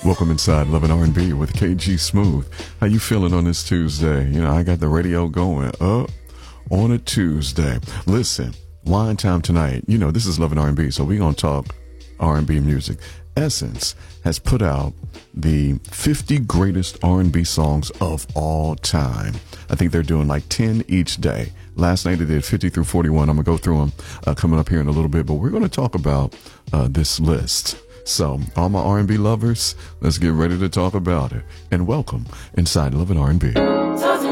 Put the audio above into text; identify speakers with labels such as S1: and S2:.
S1: Welcome inside Love and R&B with KG Smooth. How you feeling on this Tuesday? You know, I got the radio going up on a Tuesday. Listen, wine time tonight. You know, this is Love and R&B, so we're going to talk R&B music. Essence has put out the 50 greatest R&B songs of all time. I think they're doing like 10 each day. Last night they did 50 through 41. I'm going to go through them coming up here in a little bit, but we're going to talk about this list. So, all my R&B lovers, let's get ready to talk about it. And welcome inside Love and R&B.